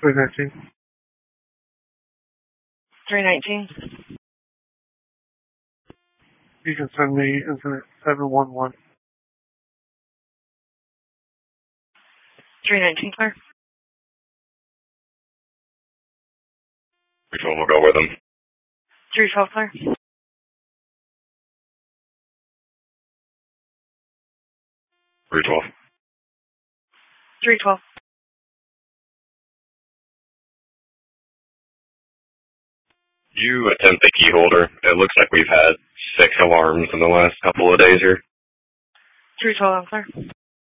319. 319. You can send me incident 711. 319, clear. 312 will go with him. 312, clear. 312. 312. You attempt the key holder. It looks like we've had 6 alarms in the last couple of days here. 312, clear.